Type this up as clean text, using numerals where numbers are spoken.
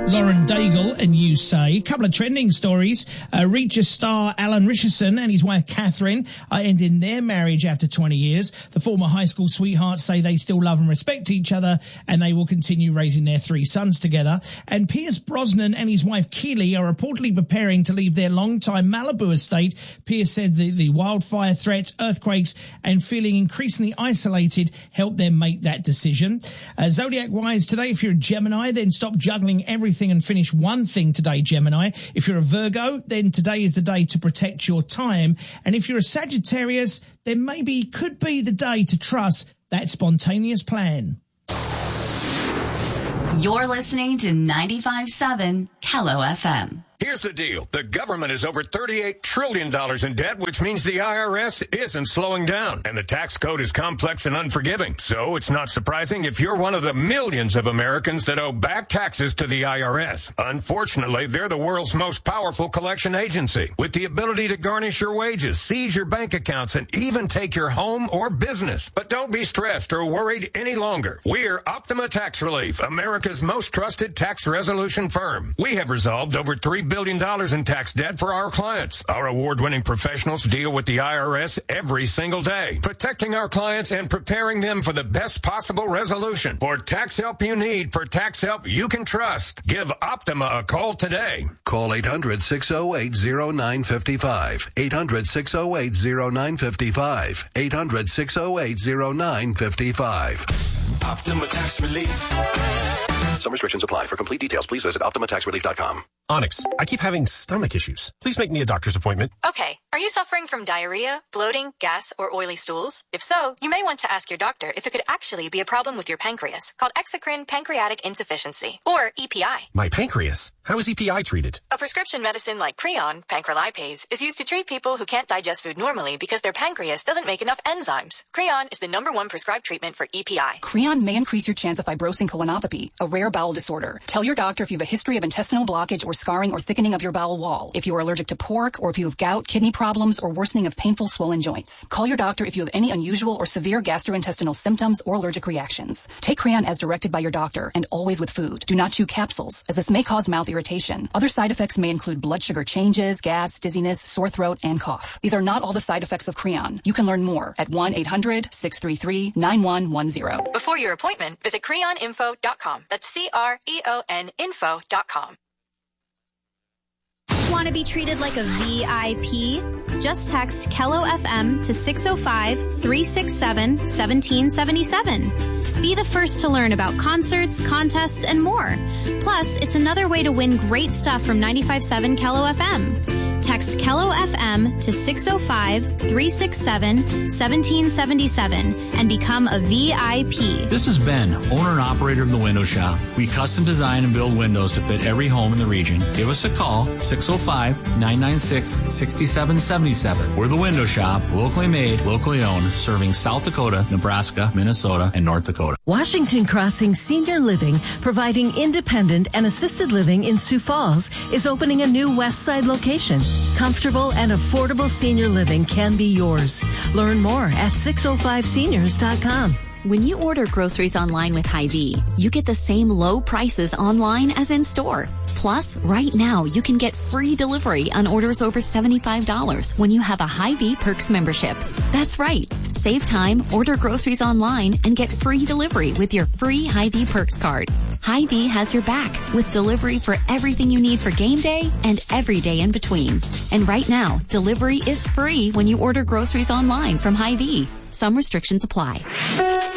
Lauren Daigle and You Say. A couple of trending stories. Reacher star Alan Richardson and his wife Catherine are ending their marriage after 20 years. The former high school sweethearts say they still love and respect each other and they will continue raising their 3 sons together. And Pierce Brosnan and his wife Keely are reportedly preparing to leave their longtime Malibu estate. Pierce said the wildfire threats, earthquakes and feeling increasingly isolated helped them make that decision. Zodiac-wise today, if you're a Gemini, then stop juggling everything and finish one thing today, Gemini. If you're a Virgo, then today is the day to protect your time. And if you're a Sagittarius, then could be the day to trust that spontaneous plan. You're listening to 95.7 Kello FM. Here's the deal. The government is over $38 trillion in debt, which means the IRS isn't slowing down. And the tax code is complex and unforgiving. So it's not surprising if you're one of the millions of Americans that owe back taxes to the IRS. Unfortunately, they're the world's most powerful collection agency, with the ability to garnish your wages, seize your bank accounts, and even take your home or business. But don't be stressed or worried any longer. We're Optima Tax Relief, America's most trusted tax resolution firm. We have resolved over $3 billion in tax debt for our clients. Our award-winning professionals deal with the IRS every single day, protecting our clients and preparing them for the best possible resolution. For tax help you need, for tax help you can trust, give Optima a call today. Call 800-608-0955. 800-608-0955. 800-608-0955. Optima Tax Relief. Some restrictions apply. For complete details, please visit OptimaTaxRelief.com. Onyx, I keep having stomach issues. Please make me a doctor's appointment. Okay. Are you suffering from diarrhea, bloating, gas, or oily stools? If so, you may want to ask your doctor if it could actually be a problem with your pancreas, called exocrine pancreatic insufficiency, or EPI. My pancreas? How is EPI treated? A prescription medicine like Creon, pancrelipase, is used to treat people who can't digest food normally because their pancreas doesn't make enough enzymes. Creon is the #1 prescribed treatment for EPI. Creon may increase your chance of fibrosing colonopathy, a rare bowel disorder. Tell your doctor if you have a history of intestinal blockage or scarring or thickening of your bowel wall, if you are allergic to pork, or if you have gout, kidney problems, or worsening of painful swollen joints. Call your doctor if you have any unusual or severe gastrointestinal symptoms or allergic reactions. Take Creon as directed by your doctor, and always with food. Do not chew capsules, as this may cause mouth irritation. Other side effects may include blood sugar changes, gas, dizziness, sore throat, and cough. These are not all the side effects of Creon. You can learn more at 1-800-633-9110. Before your appointment, visit creoninfo.com. That's CREON info.com. Want to be treated like a VIP? Just text Kello FM to 605-367-1777. Be the first to learn about concerts, contests, and more. Plus, it's another way to win great stuff from 95.7 Kello FM. Text Kello FM to 605-367-1777 and become a VIP. This is Ben, owner and operator of The Window Shop. We custom design and build windows to fit every home in the region. Give us a call, 605-996-6777. We're The Window Shop, locally made, locally owned, serving South Dakota, Nebraska, Minnesota, and North Dakota. Washington Crossing Senior Living, providing independent and assisted living in Sioux Falls, is opening a new West Side location. Comfortable and affordable senior living can be yours. Learn more at 605seniors.com. When you order groceries online with Hy-Vee, you get the same low prices online as in store. Plus, right now, you can get free delivery on orders over $75 when you have a Hy-Vee Perks membership. That's right. Save time, order groceries online, and get free delivery with your free Hy-Vee Perks card. Hy-Vee has your back with delivery for everything you need for game day and every day in between. And right now, delivery is free when you order groceries online from Hy-Vee. Some restrictions apply.